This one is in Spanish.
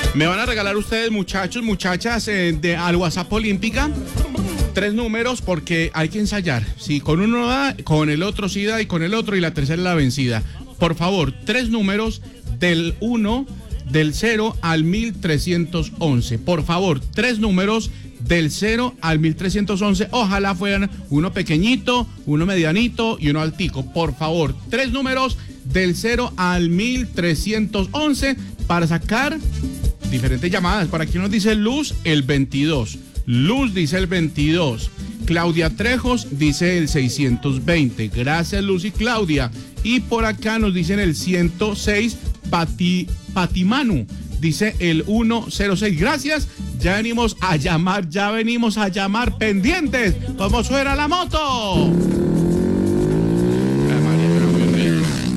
Me van a regalar ustedes, muchachos, muchachas, al WhatsApp Olímpica, 3 números porque hay que ensayar. Si con uno da, con el otro sí da y con el otro y la tercera es la vencida. Por favor, 3 números del 1, del 0 al 1311. Por favor, 3 números del 0 al 1311. Ojalá fueran uno pequeñito, uno medianito y uno altico. Por favor, 3 números del 0 al 1311 para sacar diferentes llamadas. Por aquí nos dice Luz el 22. Luz dice el 22. Claudia Trejos dice el 620. Gracias, Luz y Claudia. Y por acá nos dicen el 106. Patimanu dice el 106. Gracias. Ya venimos a llamar pendientes. ¿Cómo suena la moto?